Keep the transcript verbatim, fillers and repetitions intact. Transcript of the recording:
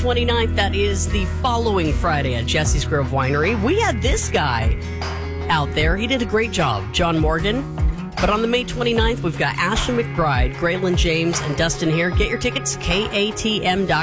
twenty-ninth, that is the following Friday at Jesse's Grove Winery. We had this guy out there. He did a great job, John Morgan. But on the May twenty-ninth, we've got Ashley McBride, Graylin James, and Dustin here. Get your tickets, K A T M dot com.